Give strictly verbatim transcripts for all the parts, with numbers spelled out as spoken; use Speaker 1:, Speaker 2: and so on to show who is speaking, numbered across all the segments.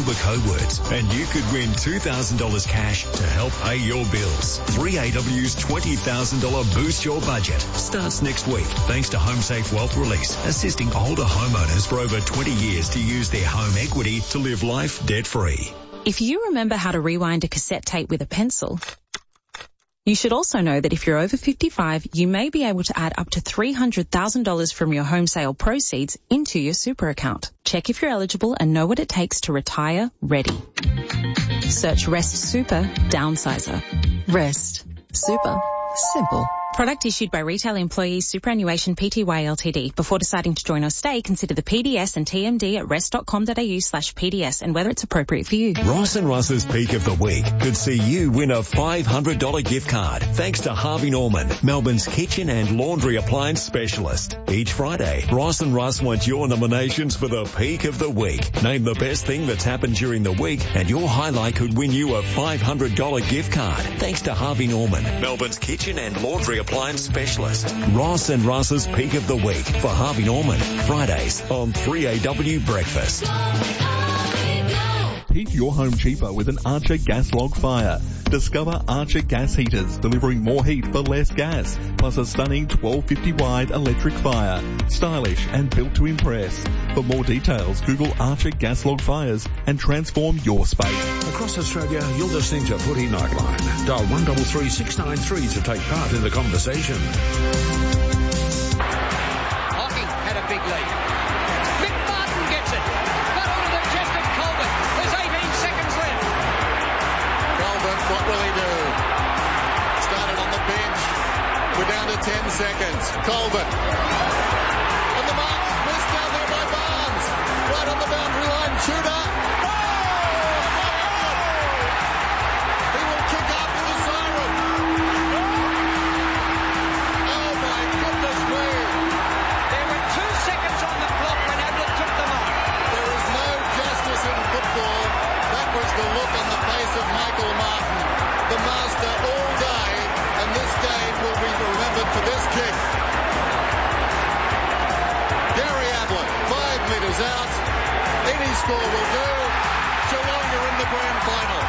Speaker 1: the code words and you could win two thousand dollars cash to help pay your bills. three A W's twenty thousand dollars Boost Your Budget starts next week thanks to HomeSafe Wealth Release, assisting older homeowners for over twenty years to use their home equity to live life debt-free.
Speaker 2: If you remember how to rewind a cassette tape with a pencil, you should also know that if you're over fifty-five, you may be able to add up to three hundred thousand dollars from your home sale proceeds into your super account. Check if you're eligible and know what it takes to retire ready. Search Rest Super Downsizer. Rest Super Simple. Product issued by Retail Employees Superannuation Pty Ltd. Before deciding to join or stay, consider the P D S and T M D at rest.com.au slash PDS and whether it's appropriate for you.
Speaker 1: Ross and Russ's Peak of the Week could see you win a five hundred dollars gift card thanks to Harvey Norman, Melbourne's kitchen and laundry appliance specialist. Each Friday, Ross and Russ want your nominations for the Peak of the Week. Name the best thing that's happened during the week and your highlight could win you a five hundred dollars gift card thanks to Harvey Norman, Melbourne's kitchen and laundry appliance specialist. Ross and Russ's Peak of the Week for Harvey Norman, Fridays on three A W Breakfast.
Speaker 3: Heat your home cheaper with an Archer gas log fire. Discover Archer gas heaters, delivering more heat for less gas, plus a stunning twelve fifty wide electric fire. Stylish and built to impress. For more details, Google Archer gas log fires and transform your space.
Speaker 4: Across Australia, you're listening to Footy Nightline. Dial one three three six nine three to take part in the conversation.
Speaker 5: Hocking had a big lead. Mick Martin gets it. Got onto the chest of Colbert. There's eighteen seconds left.
Speaker 6: Colbert, what will he do? Started on the bench. We're down to ten seconds. Colbert. On the mark. Missed down there by Barnes. Right on the boundary line. Shooter. The look on the face of Michael Martin, the master all day, and this game will be remembered for this kick. Gary Ablett, five metres out. Any score will do. Geelong are in the grand final.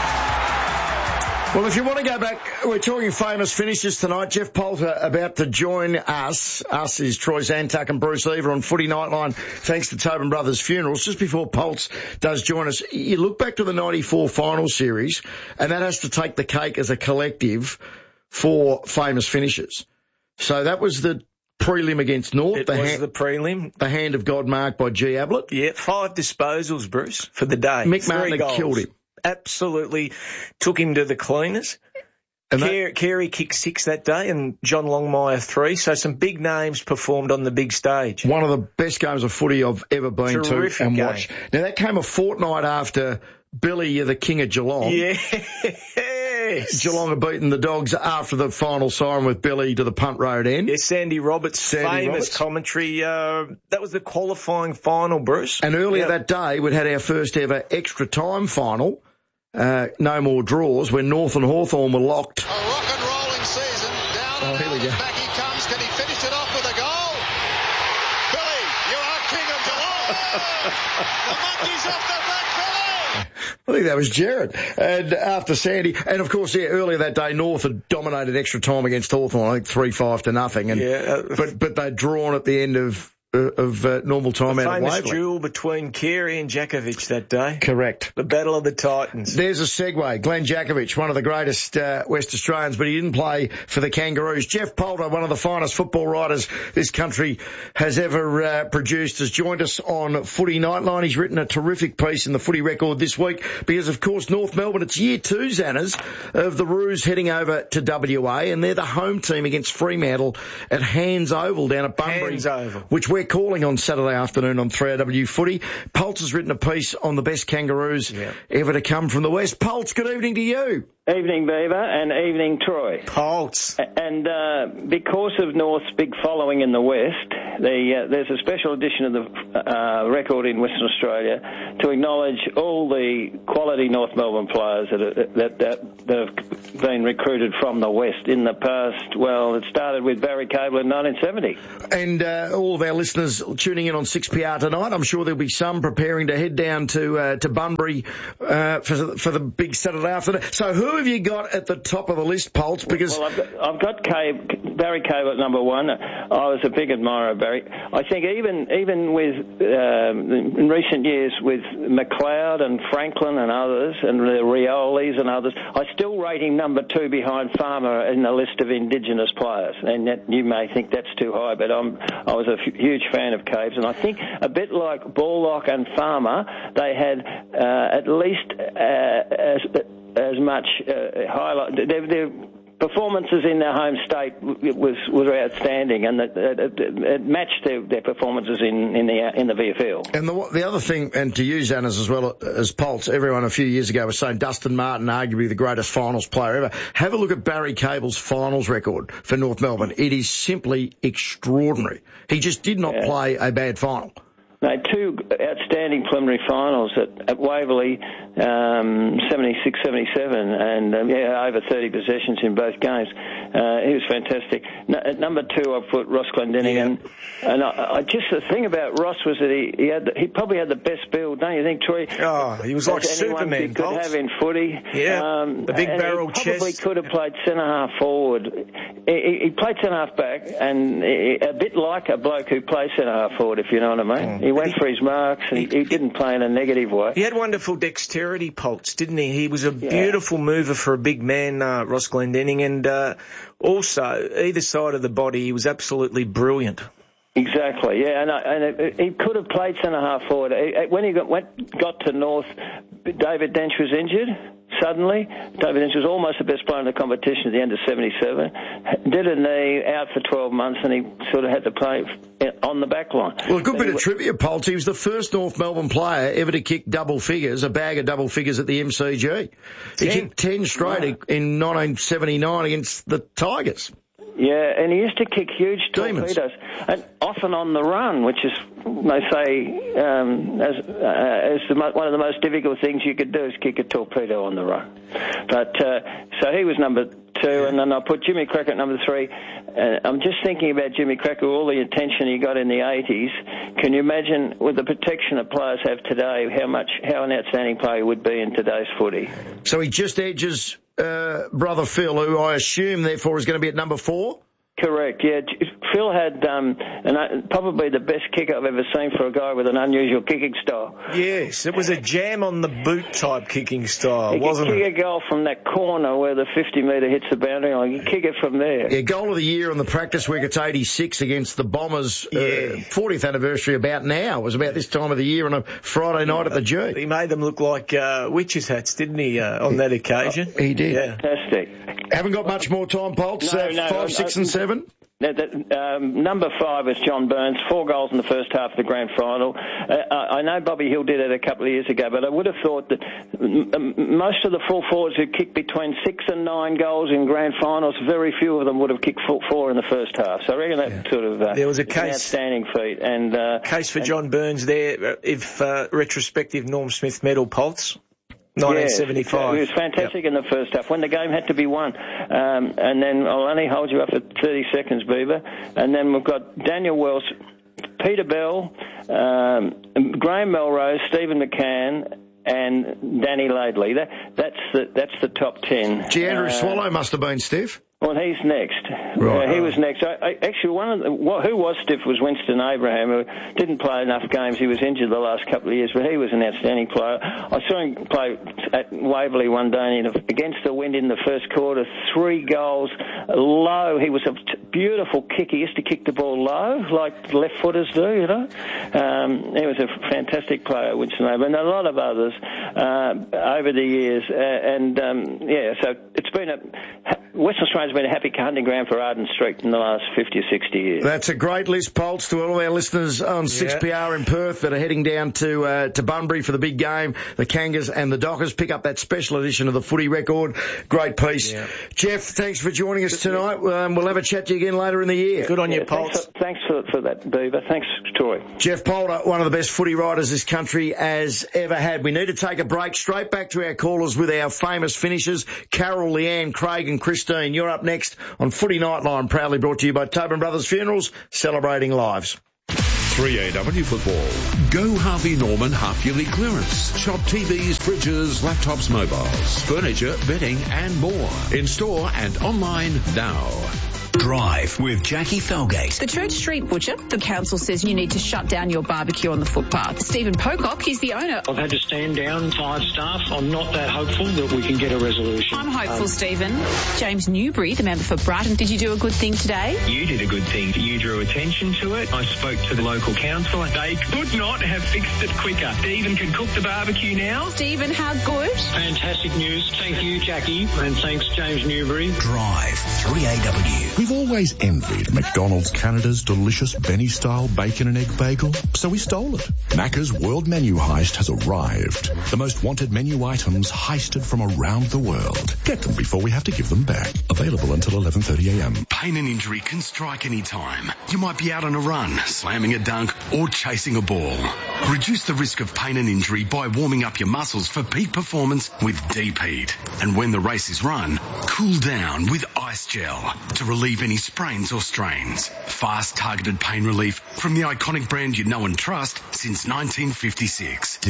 Speaker 7: Well, if you want to go back, we're talking famous finishes tonight. Jeff Poulter about to join us. Us is Troy Zantuck and Bruce Eva on Footy Nightline, thanks to Tobin Brothers Funerals. Just before Poults does join us, you look back to the ninety-four final series, and that has to take the cake as a collective for famous finishes. So that was the prelim against North.
Speaker 8: It
Speaker 7: the
Speaker 8: was
Speaker 7: hand,
Speaker 8: the prelim.
Speaker 7: The hand of God marked by G. Ablett.
Speaker 8: Yeah, five disposals, Bruce, for the day.
Speaker 7: Mick Martin had killed him.
Speaker 8: Absolutely took him to the cleaners.
Speaker 7: And
Speaker 8: Carey, Carey kicked six that day and John Longmire three. So some big names performed on the big stage.
Speaker 7: One of the best games of footy I've ever been
Speaker 8: Terrific
Speaker 7: to and
Speaker 8: game.
Speaker 7: watched. Now, that came a fortnight after Billy, you're the king of Geelong.
Speaker 8: Yes.
Speaker 7: Geelong had beaten the Dogs after the final siren with Billy to the punt road end.
Speaker 8: Yes, Sandy Roberts'
Speaker 7: Sandy
Speaker 8: famous
Speaker 7: Roberts.
Speaker 8: commentary. Uh, that was the qualifying final, Bruce.
Speaker 7: And earlier
Speaker 8: Yep.
Speaker 7: that day, we'd had our first ever extra time final. Uh, no more draws when North and Hawthorn were locked.
Speaker 6: A rock and rolling season. Down
Speaker 7: Oh,
Speaker 6: and
Speaker 7: here we
Speaker 6: out
Speaker 7: go.
Speaker 6: and back he comes. Can he finish it off with a goal? Billy, you are king of Geelong. The monkey's off the back, Billy.
Speaker 7: I think that was Jared. And after Sandy, and of course, yeah, earlier that day, North had dominated extra time against Hawthorn, I think three five to nothing. And,
Speaker 8: Yeah.
Speaker 7: but, but they'd drawn at the end of, uh, of uh, normal time
Speaker 8: The
Speaker 7: out of
Speaker 8: famous
Speaker 7: Waverley.
Speaker 8: duel between Carey and Jakovic that day.
Speaker 7: Correct.
Speaker 8: The Battle of the Titans.
Speaker 7: There's a segue. Glenn Jakovic, one of the greatest uh, West Australians, but he didn't play for the Kangaroos. Jeff Poulter, one of the finest football writers this country has ever uh, produced, has joined us on Footy Nightline. He's written a terrific piece in the Footy Record this week because, of course, North Melbourne, it's year two, Xanners, of the Roos heading over to W A, and they're the home team against Fremantle at Hands Oval down at Bunbury,
Speaker 8: Hands Oval.
Speaker 7: which we're calling on Saturday afternoon on three A W Footy. Pultz has written a piece on the best Kangaroos
Speaker 8: Yeah.
Speaker 7: ever to come from the West. Pultz, good evening to you.
Speaker 9: Evening, Beaver, and evening, Troy.
Speaker 8: Colts.
Speaker 9: And uh, because of North's big following in the West, the, uh, there's a special edition of the uh, record in Western Australia to acknowledge all the quality North Melbourne players that, are, that, that, that have been recruited from the West in the past. Well, it started with Barry Cable in nineteen seventy.
Speaker 7: And uh, all of our listeners tuning in on six P R tonight, I'm sure there'll be some preparing to head down to uh, to Bunbury uh, for, for the big Saturday afternoon. So who have you got at the top of the list, Pulse? Because
Speaker 9: well, I've got, I've got Cable, Barry Cable at number one. I was a big admirer of Barry. I think even even with um, in recent years with McLeod and Franklin and others and the Riolis and others, I still rate him number two behind Farmer in the list of Indigenous players. And that, you may think that's too high, but I'm I was a f- huge fan of Caves, and I think a bit like Ballock and Farmer, they had uh, at least uh, as as much uh, highlight. Their, their performances in their home state was was outstanding, and it, it, it matched their, their performances in in the in the V F L.
Speaker 7: And the the other thing, and to use Annas as well as Pulse, everyone a few years ago was saying Dustin Martin, arguably the greatest finals player ever. Have a look at Barry Cable's finals record for North Melbourne. It is simply extraordinary. He just did not yeah. play a bad final.
Speaker 9: No, two outstanding preliminary finals at, at Waverley, um, seventy-six seventy-seven, and um, yeah, over thirty possessions in both games. Uh, he was fantastic. No, at number two, I put Ross Glendinning, yeah. and, and I, I just the thing about Ross was that he he, had the, he probably had the best build, don't you think, Troy?
Speaker 8: Oh, he was like Superman.
Speaker 9: He could have in footy.
Speaker 8: Yeah, um, the big barrel chest.
Speaker 9: He probably chest. could have played centre half forward. He, he played centre half back, and he, a bit like a bloke who plays centre half forward, if you know what I mean. Mm. He went for his marks, and he, he didn't play in a negative way.
Speaker 8: He had wonderful dexterity, Pulse, didn't he? He was a yeah. beautiful mover for a big man, uh, Ross Glendinning, and uh, also, either side of the body, he was absolutely brilliant.
Speaker 9: Exactly, yeah, and, uh, and it, he could have played centre half forward. When he got, went, got to North, David Dench was injured. Suddenly, David Dench was almost the best player in the competition at the end of seventy-seven. Did a knee, out for twelve months, and he sort of had to play on the back line.
Speaker 7: Well, a good bit of trivia, Pulse. He was the first North Melbourne player ever to kick double figures, a bag of double figures at the M C G. He ten. kicked ten straight wow. in nineteen seventy-nine against the Tigers.
Speaker 9: Yeah, and he used to kick huge
Speaker 7: Demons.
Speaker 9: torpedoes, and often on the run, which is, they say, um, as, uh, as the, one of the most difficult things you could do is kick a torpedo on the run. But uh, so he was number two, and then I put Jimmy Cracker at number three. Uh, I'm just thinking about Jimmy Cracker, all the attention he got in the eighties. Can you imagine, with the protection that players have today, how much, how an outstanding player he would be in today's footy?
Speaker 7: So he just edges uh, brother Phil, who I assume, therefore, is going to be at number four?
Speaker 9: Correct, yeah. Phil had um, an, uh, probably the best kick I've ever seen for a guy with an unusual kicking style.
Speaker 8: Yes, it was a jam on the boot type kicking style,
Speaker 9: he
Speaker 8: wasn't
Speaker 9: it? He
Speaker 8: could
Speaker 9: kick a goal from that corner where the fifty metre hits the boundary line. You kick it from there.
Speaker 7: Yeah, goal of the year on the practice week, it's eighty-six against the Bombers.
Speaker 8: Yeah.
Speaker 7: Uh, fortieth anniversary about now. It was about this time of the year on a Friday night at the G.
Speaker 8: He made them look like uh, witches' hats, didn't he, uh, on that occasion?
Speaker 7: He did.
Speaker 8: Yeah.
Speaker 9: Fantastic.
Speaker 7: Haven't got much more time, Pulse.
Speaker 9: No,
Speaker 7: uh,
Speaker 9: no,
Speaker 7: five, six,
Speaker 9: no,
Speaker 7: and seven.
Speaker 9: That, that, um, number five is John Burns, four goals in the first half of the grand final. Uh, I know Bobby Hill did it a couple of years ago, but I would have thought that m- most of the full forwards who kicked between six and nine goals in grand finals, very few of them would have kicked four in the first half. So I reckon that yeah. sort of uh,
Speaker 8: there was a case,
Speaker 9: an outstanding feat. And uh,
Speaker 8: case for
Speaker 9: and,
Speaker 8: John Burns there, if uh, retrospective Norm Smith medal, Pulse. nineteen seventy-five.
Speaker 9: Yeah, he was fantastic yep. in the first half when the game had to be won. Um, and then I'll only hold you up for thirty seconds, Beaver. And then we've got Daniel Welsh, Peter Bell, um, Graham Melrose, Stephen McCann, and Danny Laidley. That, that's the that's the top ten.
Speaker 7: Gee, Andrew
Speaker 9: uh,
Speaker 7: Swallow must have been stiff.
Speaker 9: Well, he's next.
Speaker 7: Right.
Speaker 9: Uh, he was next. I, I, actually, one of the, who was stiff was Winston Abraham, who didn't play enough games. He was injured the last couple of years, but he was an outstanding player. I saw him play at Waverley one day and against the wind in the first quarter, three goals low. He was a beautiful kick. He used to kick the ball low, like left footers do, you know. Um, he was a fantastic player, Winston Abraham, and a lot of others uh, over the years. Uh, and um, yeah, so it's been a Western Australia's been a happy hunting ground for Arden Street in the last fifty or sixty years.
Speaker 7: That's a great list, Polts, to all of our listeners on yeah. six P R in Perth that are heading down to uh, to Bunbury for the big game. The Kangas and the Dockers pick up that special edition of the Footy Record. Great piece. Yeah. Jeff, thanks for joining us tonight. Um, we'll have a chat to you again later in the year.
Speaker 8: Good on
Speaker 9: yeah,
Speaker 8: you, Polts.
Speaker 9: Thanks, for, thanks for, for that, Beaver. Thanks, Troy.
Speaker 7: Jeff Polter, one of the best footy writers this country has ever had. We need to take a break. Straight back to our callers with our famous finishers, Carol, Leanne, Craig and Christine. You're up next on Footy Nightline, proudly brought to you by Tobin Brothers Funerals, celebrating lives.
Speaker 4: three A W football. Go Harvey Norman half-yearly clearance. Shop T Vs, fridges, laptops, mobiles, furniture, bedding and more. In store and online now.
Speaker 1: Drive with Jackie Felgate.
Speaker 10: The Church Street Butcher, the council says you need to shut down your barbecue on the footpath. Stephen Pocock, he's the owner.
Speaker 11: I've had to stand down five staff. I'm not that hopeful that we can get a resolution.
Speaker 10: I'm hopeful, um, Stephen. James Newbury, the member for Brighton, did you do a good thing today?
Speaker 12: You did a good thing. You drew attention to it. I spoke to the local council. They could not have fixed it quicker. Stephen can cook the barbecue now.
Speaker 10: Stephen, how good?
Speaker 11: Fantastic news. Thank you, Jackie, and thanks, James Newbury.
Speaker 1: Drive three A W.
Speaker 13: We've always envied McDonald's Canada's delicious Benny-style bacon and egg bagel, so we stole it. Macca's World Menu Heist has arrived. The most wanted menu items heisted from around the world. Get them before we have to give them back. Available until eleven thirty a m.
Speaker 14: Pain and injury can strike any time. You might be out on a run, slamming a dunk, or chasing a ball. Reduce the risk of pain and injury by warming up your muscles for peak performance with Deep Heat. And when the race is run, cool down with Ice Gel to relieve any sprains or strains. Fast, targeted pain relief from the iconic brand you know and trust since nineteen fifty-six.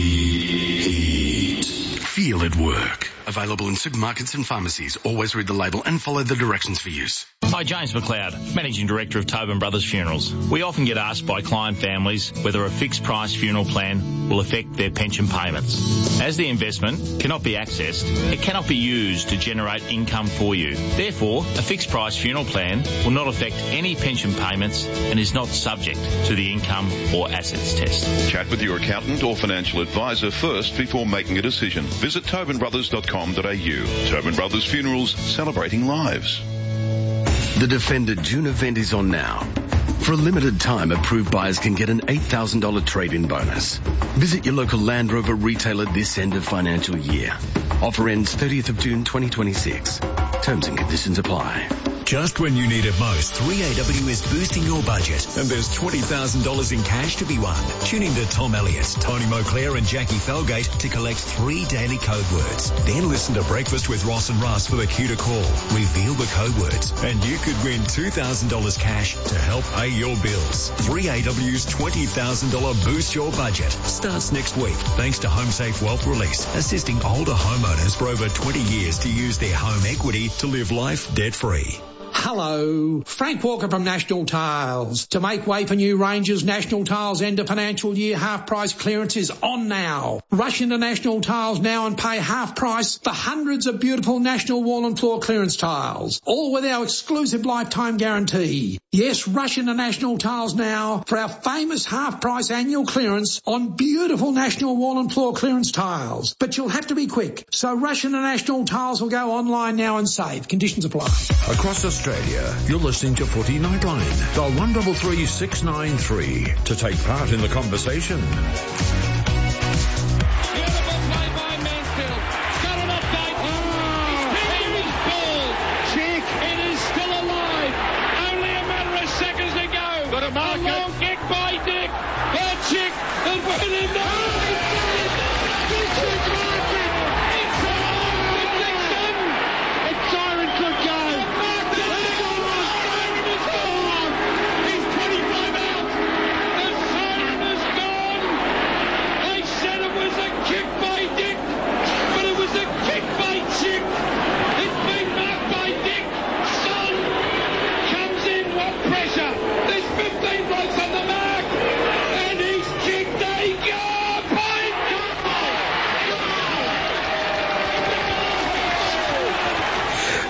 Speaker 14: Deep. Feel it work. Available in supermarkets and pharmacies. Always read the label and follow the directions for use.
Speaker 15: Hi, James McLeod, Managing Director of Tobin Brothers Funerals. We often get asked by client families whether a fixed price funeral plan will affect their pension payments. As the investment cannot be accessed, it cannot be used to generate income for you. Therefore, a fixed price funeral plan will not affect any pension payments and is not subject to the income or assets test.
Speaker 16: Chat with your accountant or financial advisor first before making a decision. Visit tobin brothers dot com dot a u. Tobin Brothers Funerals, celebrating lives.
Speaker 14: The Defender June event is on now. For a limited time, approved buyers can get an eight thousand dollars trade-in bonus. Visit your local Land Rover retailer this end of financial year. Offer ends thirtieth of June twenty twenty-six. Terms and conditions apply.
Speaker 1: Just when you need it most, three A W is boosting your budget, and there's twenty thousand dollars in cash to be won. Tune in to Tom Elliott, Tony Moclair and Jackie Felgate to collect three daily code words. Then listen to Breakfast with Ross and Russ for the cue to call. Reveal the code words, and you could win two thousand dollars cash to help pay your bills. three A W's twenty thousand dollars Boost Your Budget starts next week, thanks to HomeSafe Wealth Release, assisting older homeowners for over twenty years to use their home equity to live life debt-free.
Speaker 17: Hello, Frank Walker from National Tiles. To make way for new ranges, National Tiles end of financial year half price clearance is on now. Rush into National Tiles now and pay half price for hundreds of beautiful National wall and floor clearance tiles, all with our exclusive lifetime guarantee. Yes, rush into National Tiles now for our famous half price annual clearance on beautiful National wall and floor clearance tiles. But you'll have to be quick, so rush into National Tiles or go online now and save. Conditions apply.
Speaker 4: Across Australia, you're listening to Footy Nightline. Dial one three three six nine three to take part in the conversation.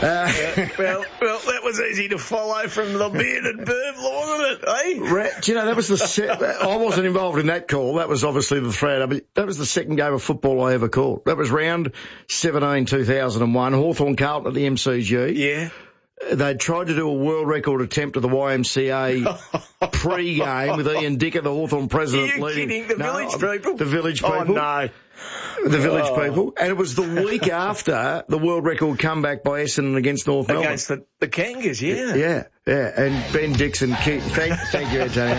Speaker 8: Uh, well, well, that was easy to follow from the bearded bird, wasn't it, eh?
Speaker 7: Do you know, that was the se- I wasn't involved in that call. That was obviously the thread. I mean, that was the second game of football I ever called. That was round seventeen, two thousand one, Hawthorn Carlton at the M C G.
Speaker 8: Yeah.
Speaker 7: They tried to do a world record attempt at the Y M C A pre-game with Ian Dicker, the Hawthorn president.
Speaker 8: Are you
Speaker 7: leading.
Speaker 8: kidding? The
Speaker 7: no,
Speaker 8: village people?
Speaker 7: The village people.
Speaker 8: Oh, no.
Speaker 7: The village
Speaker 8: oh.
Speaker 7: people. And it was the week after the world record comeback by Essendon against North Melbourne.
Speaker 8: Against the, the Kangas, yeah.
Speaker 7: Yeah, yeah. And Ben Dixon, thank, thank you, Antonio.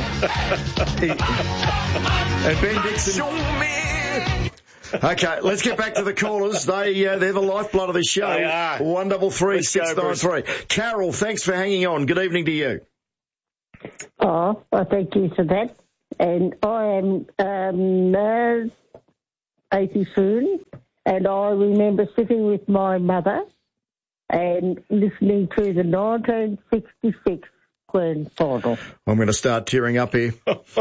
Speaker 7: and Ben Dixon...
Speaker 8: Show me.
Speaker 7: Okay, let's get back to the callers. They, uh, they're the lifeblood of the show.
Speaker 8: They are.
Speaker 7: One double three six nine three. Carol, thanks for hanging on. Good evening to you.
Speaker 18: Oh, well, thank you for that. And I am um, uh, eighty soon, and I remember sitting with my mother and listening to the nineteen sixty-six grand final.
Speaker 7: I'm going to start tearing up here.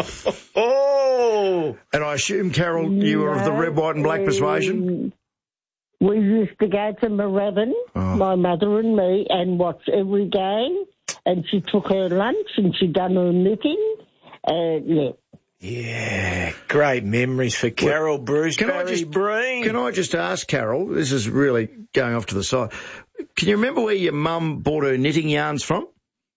Speaker 8: Oh!
Speaker 7: And I assume, Carol, you were of the red, white and black
Speaker 18: we,
Speaker 7: persuasion?
Speaker 18: We used to go to Moorabbin, oh. my mother and me, and watch every game, and she took her lunch and she done her knitting, and yeah.
Speaker 8: Yeah, great memories for Carol, well, Bruce,
Speaker 7: can
Speaker 8: Barry
Speaker 7: I just,
Speaker 8: Breen.
Speaker 7: Can I just ask, Carol, this is really going off to the side, can you remember where your mum bought her knitting yarns from?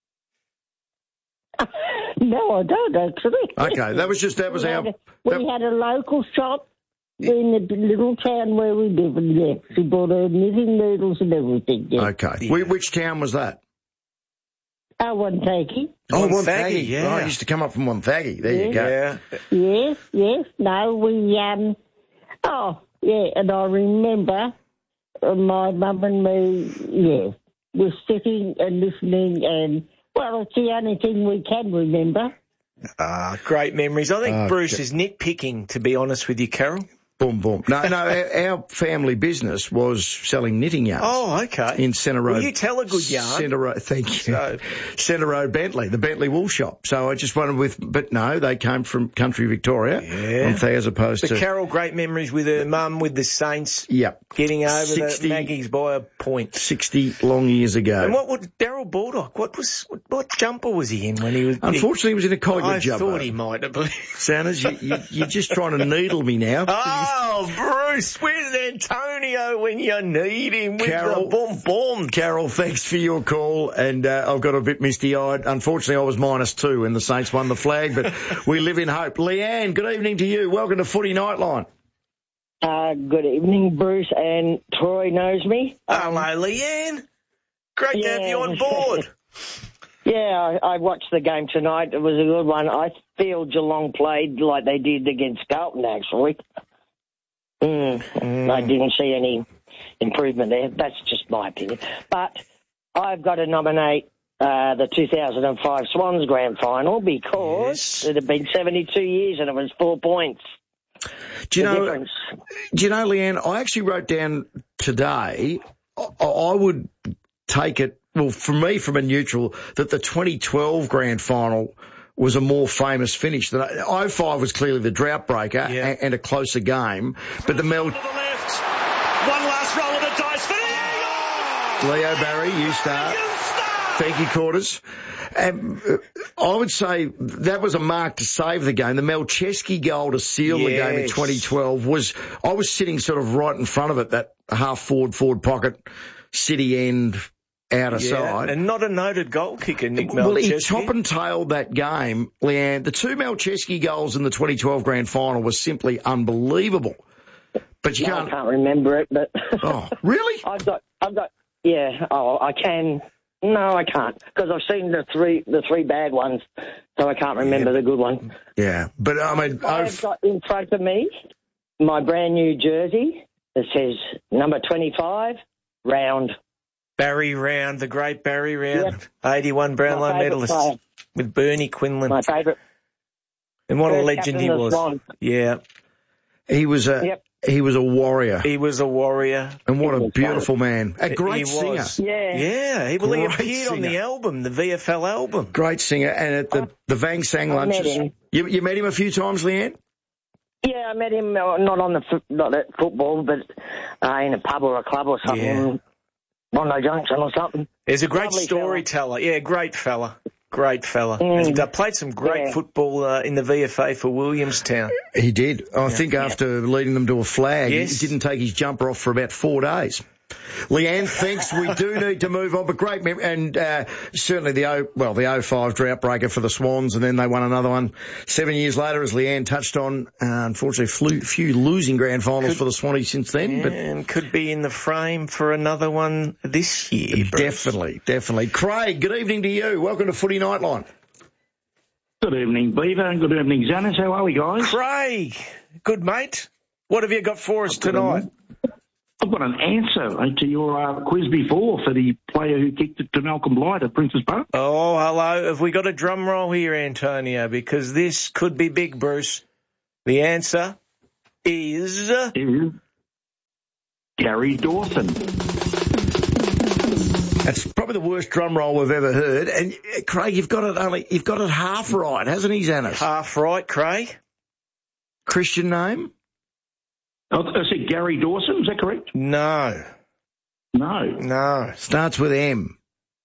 Speaker 18: No, I don't, actually.
Speaker 7: Okay, that was just, that was
Speaker 18: we
Speaker 7: our...
Speaker 18: Had a, we
Speaker 7: that,
Speaker 18: had a local shop in the little town where we live, and yeah, she bought her knitting needles and everything, yeah.
Speaker 7: Okay. Yeah. Which town was that?
Speaker 18: Oh, Wonthaggi.
Speaker 7: Oh, Wonthaggi, yeah. Right, I used to come up from Wonthaggi. There
Speaker 18: yeah.
Speaker 7: you go.
Speaker 18: Yeah. Yes, yes. No, we, um... Oh, yeah, and I remember uh, my mum and me, yeah, were sitting and listening and... Well, it's the only thing we can remember.
Speaker 8: Ah, great memories. I think
Speaker 7: uh,
Speaker 8: Bruce is nitpicking, to be honest with you, Carol.
Speaker 7: Boom, boom. No, no, our, our family business was selling knitting yarns.
Speaker 8: Oh, okay.
Speaker 7: In Centre Road.
Speaker 8: Well, you tell a good yarn.
Speaker 7: Centre Road, thank you.
Speaker 8: So.
Speaker 7: Centre Road Bentley, the Bentley wool shop. So I just wondered with, but no, they came from country Victoria.
Speaker 8: Yeah.
Speaker 7: As opposed
Speaker 8: but
Speaker 7: to.
Speaker 8: But Carol, great memories with her mum, with the Saints.
Speaker 7: Yep.
Speaker 8: Getting over
Speaker 7: sixty,
Speaker 8: the Maggies by a point.
Speaker 7: sixty long years ago.
Speaker 8: And what would Daryl Baldock, what was, what, what jumper was he in when he was?
Speaker 7: Unfortunately, he was in a Collingwood
Speaker 8: I
Speaker 7: jumper.
Speaker 8: I thought he might have been.
Speaker 7: Sanders, you, you, you're just trying to needle me now.
Speaker 8: Oh, Bruce, where's Antonio when you need him with
Speaker 7: Carol,
Speaker 8: the boom boom?
Speaker 7: Carol, thanks for your call, and uh, I've got a bit misty-eyed. Unfortunately, I was minus two when the Saints won the flag, but we live in hope. Leanne, good evening to you. Welcome to Footy Nightline.
Speaker 19: Uh, good evening, Bruce, and Troy knows me.
Speaker 8: Um, Hello, Leanne. Great yeah. to have you on board.
Speaker 19: Yeah, I, I watched the game tonight. It was a good one. I feel Geelong played like they did against Carlton, actually. Mm, mm. I didn't see any improvement there. That's just my opinion. But I've got to nominate uh, the two thousand five Swans Grand Final because yes. it had been seventy-two years and it was four points.
Speaker 7: Do you
Speaker 19: the
Speaker 7: know?
Speaker 19: Difference.
Speaker 7: Do you know, Leanne? I actually wrote down today. I, I would take it. Well, for me, from a neutral, that the twenty twelve Grand Final was a more famous finish. Than oh five was clearly the drought breaker yeah. and, and a closer game. But the Mel...
Speaker 20: To the left. One last roll of the dice for the
Speaker 7: Leo Barry, you start. You start. Thank you, Quarters. Um, I would say that was a mark to save the game. The Melcheski goal to seal yes. the game in twenty twelve was... I was sitting sort of right in front of it, that half forward, forward pocket, city end... out of
Speaker 8: yeah,
Speaker 7: side.
Speaker 8: And not a noted goal kicker, Nick Melcheski.
Speaker 7: Well, he top and tailed that game, Leanne. The two Melcheski goals in the twenty twelve Grand Final were simply unbelievable. But you
Speaker 19: no,
Speaker 7: can't...
Speaker 19: I can't remember it, but...
Speaker 7: Oh, really?
Speaker 19: I've got, I've got, yeah, oh, I can... No, I can't, because I've seen the three the three bad ones, so I can't remember yeah. the good one.
Speaker 7: Yeah, but I mean...
Speaker 19: I've
Speaker 7: I've...
Speaker 19: got in front of me my brand new jersey that says number twenty-five, round...
Speaker 8: Barry Round, the great Barry Round,
Speaker 19: yep.
Speaker 8: eighty-one Brownlow medalist
Speaker 19: player.
Speaker 8: with Bernie Quinlan.
Speaker 19: My favourite.
Speaker 8: And what
Speaker 19: First
Speaker 8: a legend he was.
Speaker 19: Swan.
Speaker 8: Yeah.
Speaker 7: He was a
Speaker 19: yep.
Speaker 7: he was a warrior.
Speaker 8: He was a warrior.
Speaker 7: And what a beautiful man. A great
Speaker 8: he
Speaker 7: singer.
Speaker 8: Was.
Speaker 19: Yeah.
Speaker 8: Yeah. He, well, he appeared
Speaker 7: singer.
Speaker 8: on the album, the V F L album.
Speaker 7: Great singer. And at the, the Vang Sang
Speaker 19: I
Speaker 7: lunches.
Speaker 19: Met him.
Speaker 7: You, you met him a few times, Leanne?
Speaker 19: Yeah, I met him, uh, not on the, not at football, but uh, in a pub or a club or something.
Speaker 8: Yeah.
Speaker 19: Bondi Junction or something.
Speaker 8: He's a great
Speaker 19: Lovely
Speaker 8: storyteller. Yeah, great fella. Great fella.
Speaker 19: Mm.
Speaker 8: And uh, played some great
Speaker 19: Yeah.
Speaker 8: football uh, in the V F A for Williamstown.
Speaker 7: He did. I
Speaker 8: Yeah.
Speaker 7: think after leading them to a flag,
Speaker 8: Yes.
Speaker 7: he didn't take his jumper off for about four days. Leanne, thanks. We do need to move on, but great mem- and uh, certainly the O well the oh five drought breaker for the Swans, and then they won another one seven years later, as Leanne touched on. Uh, unfortunately, flew, few losing grand finals
Speaker 8: Could-
Speaker 7: for the Swannies since then,
Speaker 8: Yeah,
Speaker 7: but
Speaker 8: and could be in the frame for another one this year. Bruce.
Speaker 7: definitely, definitely. Craig, good evening to you. Welcome to Footy Nightline.
Speaker 21: Good evening, Beaver, and good evening, Xanis. How are we, guys?
Speaker 8: Craig, good mate. What have you got for us tonight?
Speaker 21: I've got an answer uh, to your uh, quiz before for the player who kicked it to Malcolm Blight at Princes Park.
Speaker 8: Oh, hello. Have we got a drum roll here, Antonio? Because this could be big, Bruce. The answer is...
Speaker 21: Is Gary Dawson.
Speaker 7: That's probably the worst drum roll we've ever heard. And uh, Craig, you've got it only you've got it half right, hasn't he, Xanis?
Speaker 8: Half right, Craig.
Speaker 7: Christian name?
Speaker 21: Oh, I said Gary Dawson, is that correct?
Speaker 8: No.
Speaker 21: No.
Speaker 8: No.
Speaker 7: Starts with M.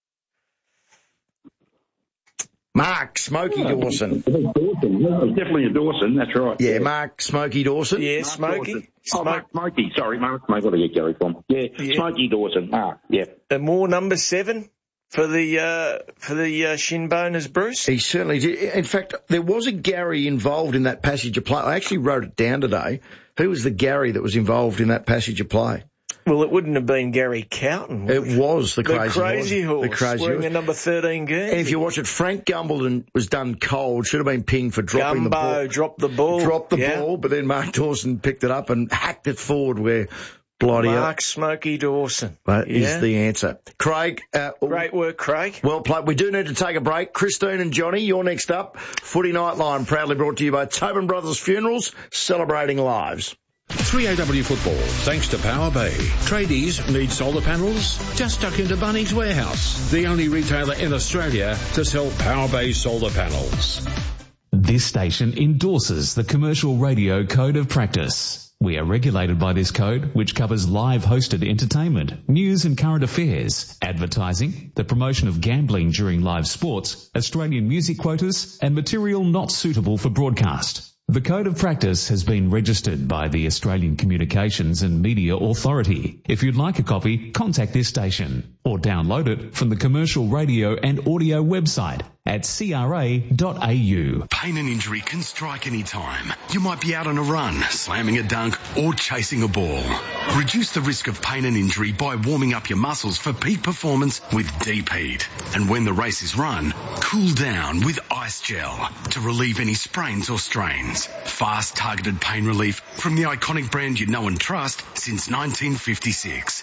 Speaker 7: Mark Smokey
Speaker 21: Oh,
Speaker 7: Dawson.
Speaker 21: Dawson. It's definitely a Dawson, that's right.
Speaker 7: Yeah, Mark Smokey Dawson.
Speaker 8: Yeah,
Speaker 21: Mark
Speaker 8: Smokey.
Speaker 21: Dawson. Oh, Mark Smokey, sorry, Mark Smokey, where did I get Gary from? Yeah,
Speaker 8: Yeah.
Speaker 21: Smokey Dawson, Mark, yeah.
Speaker 8: And more number seven for the uh, for the uh, shin boners, Bruce.
Speaker 7: He certainly did. In fact, there was a Gary involved in that passage of play. I actually wrote it down today. Who was the Gary that was involved in that passage of play?
Speaker 8: Well, it wouldn't have been Gary Cowton. would
Speaker 7: It was the
Speaker 8: The
Speaker 7: crazy,
Speaker 8: crazy horse.
Speaker 7: The crazy
Speaker 8: wearing
Speaker 7: horse.
Speaker 8: a number thirteen Guernsey.
Speaker 7: And if you watch it, Frank Gumbleton was done cold. Should have been pinged for dropping
Speaker 8: Gumbo
Speaker 7: the ball.
Speaker 8: dropped the ball.
Speaker 7: Dropped the
Speaker 8: Yeah.
Speaker 7: ball, but then Mark Dawson picked it up and hacked it forward where bloody
Speaker 8: Mark Smokey Dawson.
Speaker 7: That is
Speaker 8: Yeah.
Speaker 7: the answer. Craig. Uh,
Speaker 8: Great work, Craig.
Speaker 7: Well played. We do need to take a break. Christine and Johnny, you're next up. Footy Nightline, proudly brought to you by Tobin Brothers Funerals, celebrating lives.
Speaker 4: three A W Football, thanks to Power Bay. Tradies need solar panels? Just duck into Bunnings Warehouse, the only retailer in Australia to sell Power Bay solar panels.
Speaker 22: This station endorses the Commercial Radio Code of Practice. We are regulated by this code, which covers live hosted entertainment, news and current affairs, advertising, the promotion of gambling during live sports, Australian music quotas, and material not suitable for broadcast. The Code of Practice has been registered by the Australian Communications and Media Authority. If you'd like a copy, contact this station or download it from the Commercial Radio and Audio website at c r a dot a u.
Speaker 14: Pain and injury can strike any time. You might be out on a run, slamming a dunk, or chasing a ball. Reduce the risk of pain and injury by warming up your muscles for peak performance with Deep Heat. And when the race is run, cool down with Ice Gel to relieve any sprains or strains. Fast, targeted pain relief from the iconic brand you know and trust since nineteen fifty-six.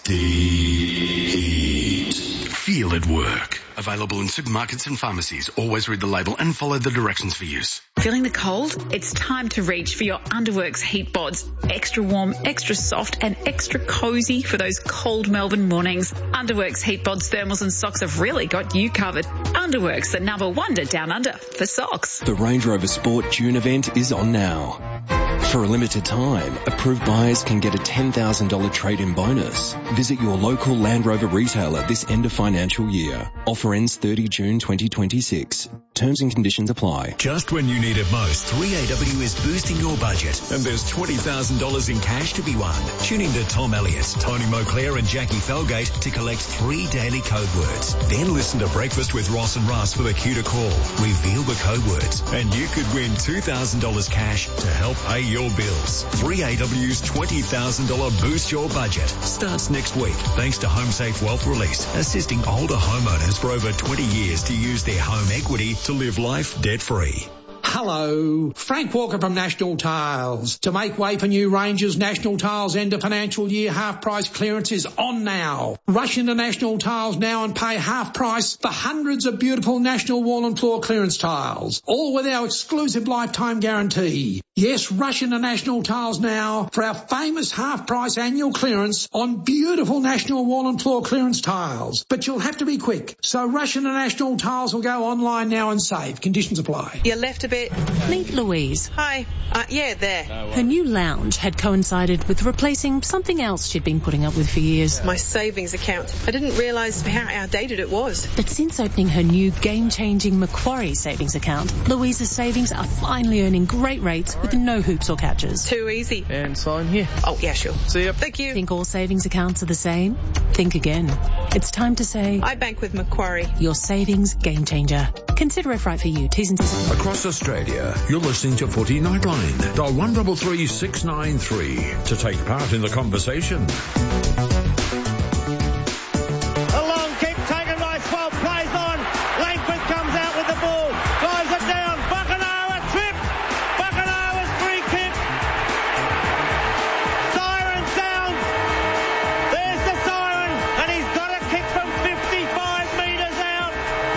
Speaker 14: Deep Heat. Feel it work. Available in supermarkets and pharmacies. Always read the label and follow the directions for use.
Speaker 10: Feeling the cold? It's time to reach for your Underworks heat bods. Extra warm, extra soft and extra cosy for those cold Melbourne mornings. Underworks heat bods, thermals and socks have really got you covered. Underworks, the number wonder down under for socks.
Speaker 23: The Range Rover Sport June event is on now. For a limited time, approved buyers can get a ten thousand dollars trade-in bonus. Visit your local Land Rover retailer this end of financial year. Offer ends thirtieth of June twenty twenty-six. Terms and conditions apply.
Speaker 1: Just when you need it most, three A W is boosting your budget, and there's twenty thousand dollars in cash to be won. Tune in to Tom Elliott, Tony Moclair and Jackie Felgate to collect three daily code words. Then listen to Breakfast with Ross and Russ for the cue to call. Reveal the code words, and you could win two thousand dollars cash to help pay your bills. three A W's twenty thousand dollars Boost Your Budget starts next week, thanks to HomeSafe Wealth Release, assisting older homeowners for over twenty years to use their home equity to live life debt-free.
Speaker 17: Hello, Frank Walker from National Tiles. To make way for new ranges, National Tiles end of financial year half price clearance is on now. Rush into National Tiles now and pay half price for hundreds of beautiful National Wall and Floor clearance tiles, all with our exclusive lifetime guarantee. Yes, rush into National Tiles now for our famous half price annual clearance on beautiful National Wall and Floor clearance tiles. But you'll have to be quick, so rush into National Tiles or go online now and save. Conditions apply.
Speaker 24: You left a bit.
Speaker 25: Meet Louise.
Speaker 24: Hi. Uh, yeah, there.
Speaker 25: Her new lounge had coincided with replacing something else she'd been putting up with for years.
Speaker 24: My savings
Speaker 2: account. I didn't realise how outdated it was.
Speaker 3: But since opening her new game-changing Macquarie savings account, Louisa's savings are finally earning great rates with no hoops or catches.
Speaker 2: Too easy.
Speaker 5: And sign here.
Speaker 2: Oh, yeah, sure.
Speaker 5: See ya.
Speaker 2: Thank you.
Speaker 3: Think all savings accounts are the same? Think again. It's time to say...
Speaker 2: I bank with Macquarie.
Speaker 3: Your savings game changer. Consider if right for you. T's and C's.
Speaker 4: Across Australia, you're listening to Footy Nightline. Dial one three three six nine three to take part in the conversation.
Speaker 20: A long kick taken by Swab, plays on. Langford comes out with the ball, drives it down. Buckenara tripped. Buckenara's free kick. Siren sounds. There's the siren, and he's got a kick from fifty-five metres out.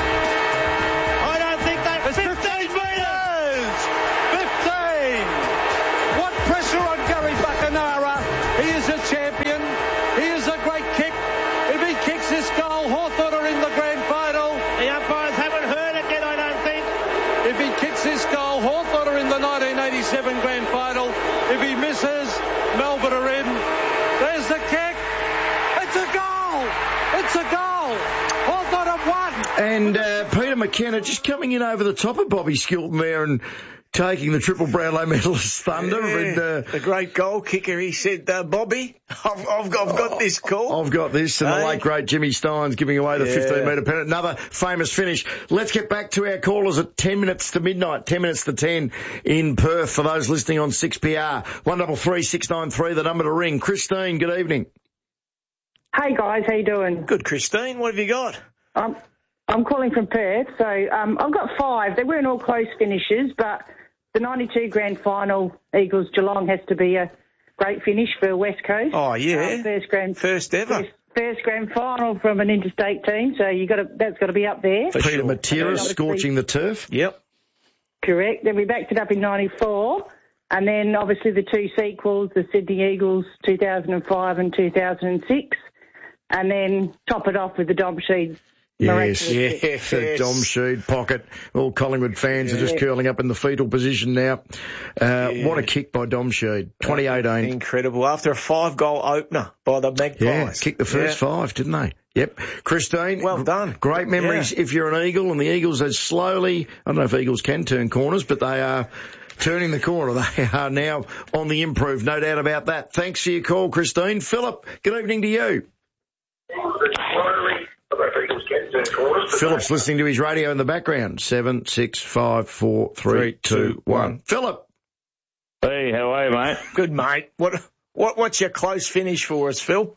Speaker 20: I don't think that was fifteen metres. fifteen. What pressure on Gary Buckenara. He is a champion. He is a great kick. If he kicks this goal, Hawthorn are in the grand final. The umpires haven't heard it yet, I don't think. If he kicks this goal, Hawthorn are in the nineteen eighty-seven grand final. If he misses, Melbourne are in. There's the kick. It's a goal. It's a goal. Hawthorn have won.
Speaker 7: And uh, Peter McKenna just coming in over the top of Bobby Skilton there and taking the triple Brownlow medalist thunder.
Speaker 8: Yeah,
Speaker 7: and, uh,
Speaker 8: the great goal kicker, he said, uh, Bobby, I've, I've, got, I've got this call.
Speaker 7: I've got this. And
Speaker 8: hey?
Speaker 7: the late, great Jimmy Steins giving away the
Speaker 8: Yeah.
Speaker 7: fifteen metre penalty. Another famous finish. Let's get back to our callers at ten minutes to midnight, ten minutes to ten in Perth for those listening on six P R. one three three six nine three, the number to ring. Christine, good evening.
Speaker 24: Hey guys, how you doing?
Speaker 8: Good, Christine. What have you got?
Speaker 24: Um, I'm calling from Perth, so um, I've got five. They weren't all close finishes, but the ninety-two grand final, Eagles Geelong, has to be a great finish for West Coast.
Speaker 8: Oh, yeah.
Speaker 24: Um, first grand,
Speaker 8: First ever.
Speaker 24: First, first grand final from an interstate team, so you got to, that's got to be up there.
Speaker 7: For Peter
Speaker 24: sure.
Speaker 7: Matera scorching the turf.
Speaker 8: Yep.
Speaker 24: Correct. Then we backed it up in ninety-four, and then obviously the two sequels, the Sydney Eagles two thousand five and two thousand six, and then top it off with the Dom Sheed.
Speaker 7: Yes,
Speaker 24: yes.
Speaker 7: the Dom Sheed pocket. All Collingwood fans yeah. are just curling up in the fetal position now. Uh,
Speaker 8: yeah.
Speaker 7: What a kick by Dom Sheed, twenty eighteen.
Speaker 8: Incredible. After a five-goal opener by the Magpies.
Speaker 7: Yeah, kicked the first yeah. five, didn't they? Yep. Christine.
Speaker 8: Well done.
Speaker 7: Great memories yeah. if you're an Eagle, and the Eagles are slowly, I don't know if Eagles can turn corners, but they are turning the corner. They are now on the improve, no doubt about that. Thanks for your call, Christine. Philip, good evening to you. Philip's listening to his radio in the background. Seven, six, five, four, three, three two, one. Philip.
Speaker 25: Hey, how are you, mate?
Speaker 8: Good, mate. What, what, what's your close finish for us, Phil?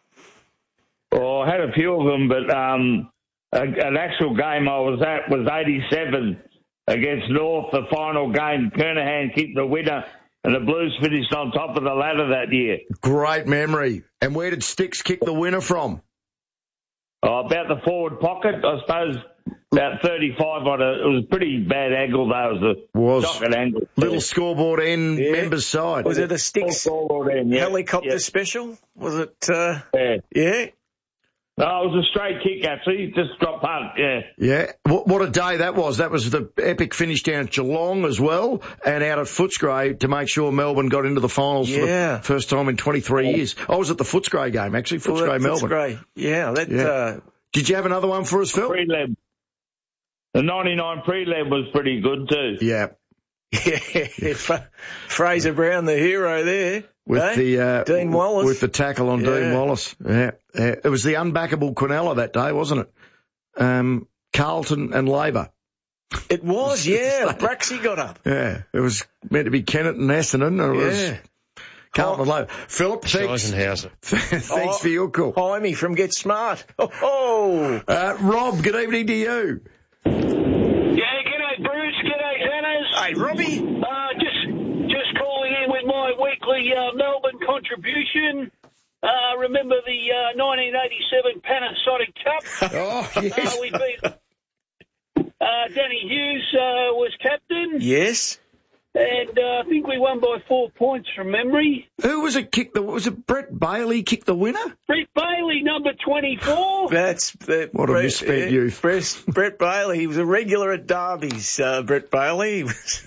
Speaker 25: Well, I had a few of them, but um, a, an actual game I was at was eighty-seven against North. The final game, Kernahan kicked the winner, and the Blues finished on top of the ladder that year.
Speaker 7: Great memory. And where did Sticks kick the winner from?
Speaker 25: Oh, about the forward pocket, I suppose. About thirty-five on a, it was a pretty bad angle though. It was a
Speaker 7: was
Speaker 25: socket angle.
Speaker 7: Little scoreboard end, yeah. members side.
Speaker 8: Was it a Sticks
Speaker 25: scoreboard end, yeah.
Speaker 8: helicopter
Speaker 25: yeah.
Speaker 8: special? Was it? Uh,
Speaker 25: yeah.
Speaker 8: Yeah.
Speaker 25: No, it was a straight kick actually, just drop punt, yeah.
Speaker 7: Yeah. What, what a day that was. That was the epic finish down at Geelong as well, and out at Footscray to make sure Melbourne got into the finals
Speaker 8: yeah.
Speaker 7: for the first time in twenty-three yeah. years. I was at the Footscray game actually, Footscray
Speaker 8: well,
Speaker 7: Melbourne.
Speaker 8: Footscray. Yeah. That.
Speaker 7: Yeah.
Speaker 8: Uh,
Speaker 7: Did you have another one for us, Phil?
Speaker 25: Pre-lab. The ninety-nine pre-lab was pretty good too.
Speaker 7: Yeah.
Speaker 8: Yeah. Fraser Brown, the hero there.
Speaker 7: With
Speaker 8: eh?
Speaker 7: the uh,
Speaker 8: Dean Wallace.
Speaker 7: With the tackle on
Speaker 8: yeah.
Speaker 7: Dean Wallace. Yeah. yeah. It was the unbackable Quinella that day, wasn't it? Um, Carlton and Labor.
Speaker 8: It was, yeah. Braxy got up.
Speaker 7: Yeah. It was meant to be Kennett and Essendon. Or it
Speaker 8: yeah.
Speaker 7: was Carlton and Labor. Philip, thanks. thanks
Speaker 8: oh,
Speaker 7: for your call.
Speaker 8: Jaime from Get Smart. Oh, oh.
Speaker 7: Uh, Rob, good evening to you.
Speaker 26: Yeah, g'day Bruce, g'day Xanners.
Speaker 8: Hey, Robbie.
Speaker 26: Uh, just, just calling in with my weekly uh, Melbourne contribution. Uh, remember the uh, nineteen eighty-seven Panasonic Cup?
Speaker 7: Oh, yes.
Speaker 26: Uh, we beat, uh, Danny Hughes uh, was captain.
Speaker 8: Yes.
Speaker 26: And uh, I think we won by four points from memory.
Speaker 7: Who was it kicked the, was it Brett Bailey kicked the winner?
Speaker 26: Brett Bailey, number twenty-four.
Speaker 8: That's, that,
Speaker 7: what a
Speaker 8: Brett,
Speaker 7: misspent
Speaker 8: uh,
Speaker 7: youth.
Speaker 8: Brett, Brett Bailey, he was a regular at Derby's, uh, Brett Bailey. He was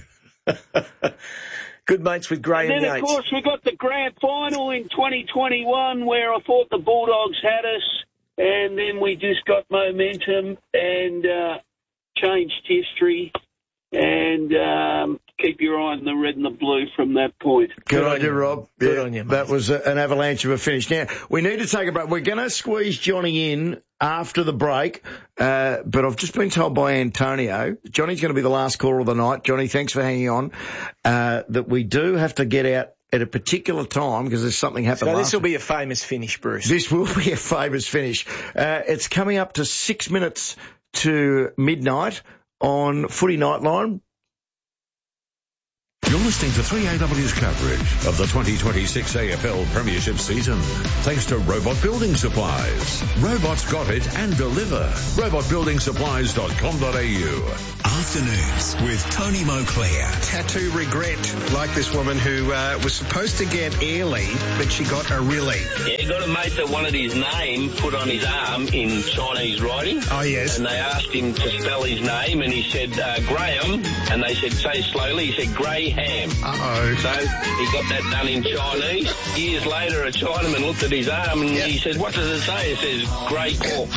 Speaker 8: good mates with Graham
Speaker 26: And then,
Speaker 8: Yates.
Speaker 26: of course, we got the grand final in twenty twenty-one where I thought the Bulldogs had us. and then we just got momentum and uh, changed history. And um, keep your eye on the red and the blue from that point.
Speaker 7: Good, Good on, on you, Rob.
Speaker 8: Good
Speaker 7: yeah,
Speaker 8: on you, mate.
Speaker 7: That was a, an avalanche of a finish. Now, we need to take a break. We're going to squeeze Johnny in after the break, uh, but I've just been told by Antonio, Johnny's going to be the last caller of the night. Johnny, thanks for hanging on, uh, that we do have to get out at a particular time because there's something happened.
Speaker 8: So this will be a famous finish, Bruce.
Speaker 7: This will be a famous finish. Uh, it's coming up to six minutes to midnight on Footy Nightline.
Speaker 4: You're listening to three A W's coverage of the twenty twenty-six A F L Premiership season, thanks to Robot Building Supplies. Robots got it and deliver. robot building supplies dot com dot a u.
Speaker 5: Afternoons with Tony Moclair.
Speaker 6: Tattoo regret, like this woman who uh, was supposed to get Airly, but she got a Rilly.
Speaker 9: Yeah, he got a mate that wanted his name put on his arm in Chinese writing.
Speaker 6: Oh, yes.
Speaker 9: And they asked him to spell his name, and he said uh, Graham, and they said, say slowly, he said Graham.
Speaker 6: Uh-oh.
Speaker 9: So he got that done in Chinese. Years later, a Chinaman looked at his arm, and yep. he said, what does it say? It says Grey Corp.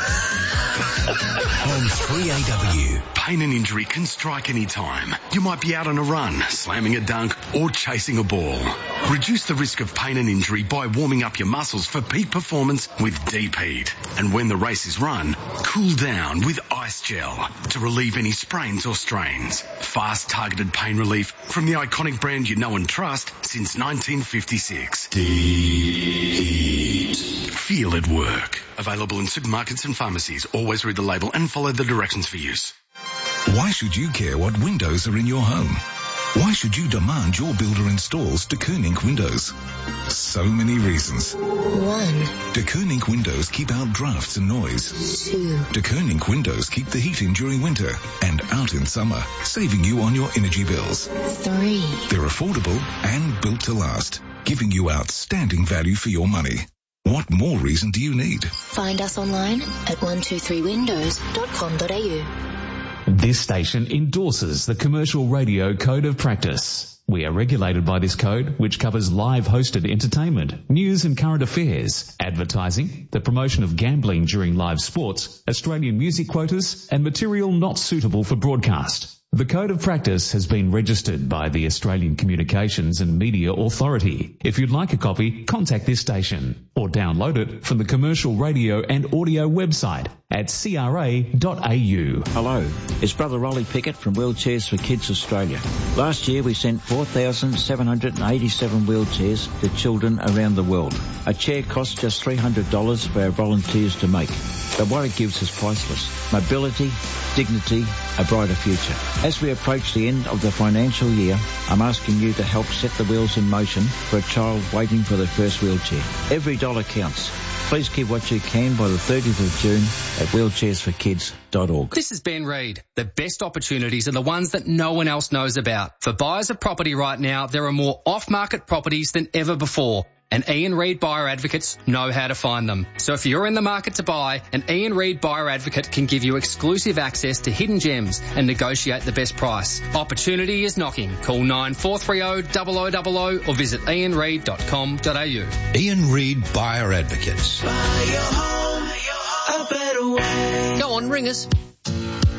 Speaker 5: On three A W.
Speaker 14: Pain and injury can strike any time. You might be out on a run, slamming a dunk, or chasing a ball. Reduce the risk of pain and injury by warming up your muscles for peak performance with Deep Heat. And when the race is run, cool down with Ice Gel to relieve any sprains or strains. Fast, targeted pain relief from the iconic brand you know and trust since nineteen fifty-six. Deep Heat. Feel it work. Available in supermarkets and pharmacies. Always read the label and follow the directions for use.
Speaker 5: Why should you care what windows are in your home? Why should you demand your builder installs De Koning windows? So many reasons.
Speaker 11: One.
Speaker 5: De Koning windows keep out drafts and noise.
Speaker 11: Two.
Speaker 5: De Koning windows keep the heat in during winter and out in summer, saving you on your energy bills.
Speaker 11: Three.
Speaker 5: They're affordable and built to last, giving you outstanding value for your money. What more reason do you need?
Speaker 11: Find us online at one two three windows dot com dot a u.
Speaker 22: This station endorses the Commercial Radio Code of Practice. We are regulated by this code, which covers live hosted entertainment, news and current affairs, advertising, the promotion of gambling during live sports, Australian music quotas, and material not suitable for broadcast. The Code of Practice has been registered by the Australian Communications and Media Authority. If you'd like a copy, contact this station or download it from the Commercial Radio and Audio website at c r a dot a u.
Speaker 12: Hello, it's Brother Rolly Pickett from Wheelchairs for Kids Australia. Last year we sent four thousand seven hundred eighty-seven wheelchairs to children around the world. A chair costs just three hundred dollars for our volunteers to make, but what it gives is priceless. Mobility, dignity, a brighter future. As we approach the end of the financial year, I'm asking you to help set the wheels in motion for a child waiting for their first wheelchair. Every dollar counts. Please give what you can by the thirtieth of June at wheelchairs for kids dot org.
Speaker 13: This is Ben Reid. The best opportunities are the ones that no one else knows about. For buyers of property right now, there are more off-market properties than ever before. And Ian Reid Buyer Advocates know how to find them. So if you're in the market to buy, an Ian Reid Buyer Advocate can give you exclusive access to hidden gems and negotiate the best price. Opportunity is knocking. Call nine four three zero, zero zero zero zero or visit ian reid dot com dot a u.
Speaker 5: Ian Reid Buyer Advocates.
Speaker 13: Buy your home a better way. Go on, ring us.